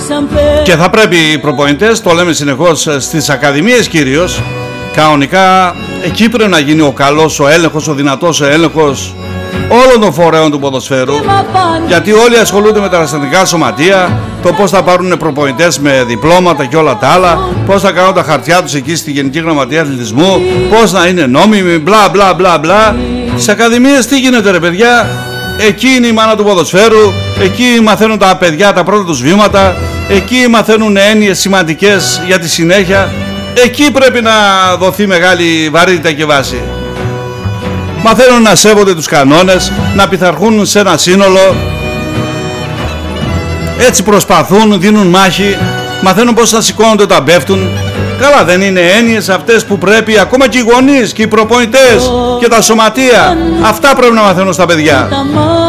Και θα πρέπει οι προπονητές, το λέμε συνεχώς στις ακαδημίες κυρίως, κανονικά εκεί πρέπει να γίνει ο καλός ο έλεγχος, ο δυνατός έλεγχος όλων των φορέων του ποδοσφαίρου, γιατί όλοι ασχολούνται με τα ασθενικά σωματεία, το πώς θα πάρουν προπονητές με διπλώματα και όλα τα άλλα, πώς θα κάνουν τα χαρτιά τους εκεί στη Γενική Γραμματεία Αθλητισμού, πώς να είναι νόμιμοι, μπλα μπλα μπλα μπλα. Στις ακαδημίες τι γίνεται ρε παιδιά? Εκεί είναι η μάνα του ποδοσφαίρου, εκεί μαθαίνουν τα παιδιά τα πρώτα τους βήματα, εκεί μαθαίνουν έννοιες σημαντικές για τη συνέχεια, εκεί πρέπει να δοθεί μεγάλη βαρύτητα και βάση. Μαθαίνουν να σέβονται τους κανόνες, να πειθαρχούν σε ένα σύνολο, έτσι προσπαθούν, δίνουν μάχη, μαθαίνουν πώς θα σηκώνονται όταν πέφτουν. Καλά, δεν είναι έννοιες αυτές που πρέπει ακόμα και οι γονείς και οι προπονητές και τα σωματεία, αυτά πρέπει να μαθαίνουν στα παιδιά.